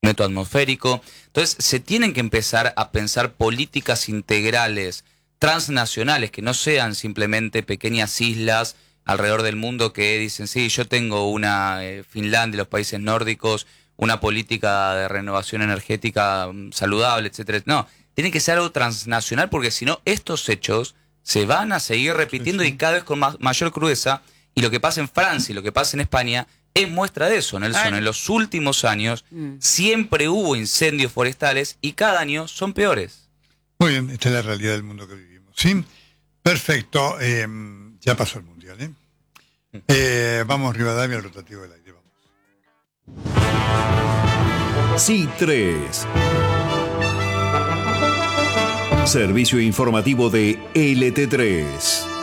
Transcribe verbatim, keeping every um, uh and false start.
neto atmosférico. Entonces se tienen que empezar a pensar políticas integrales, transnacionales, que no sean simplemente pequeñas islas alrededor del mundo que dicen, sí, yo tengo una eh, Finlandia, los países nórdicos, una política de renovación energética um, saludable, etcétera. No, tiene que ser algo transnacional, porque si no, estos hechos se van a seguir repitiendo, sí, sí. y cada vez con más, mayor crudeza. Y lo que pasa en Francia y lo que pasa en España es muestra de eso, Nelson. En los últimos años mm. siempre hubo incendios forestales y cada año son peores. Muy bien, esta es la realidad del mundo que vivimos. ¿Sí? Perfecto. Eh, ya pasó el Mundial, ¿eh? Eh, vamos, Rivadavia, al rotativo del aire. Vamos. C tres. Servicio informativo de L T tres.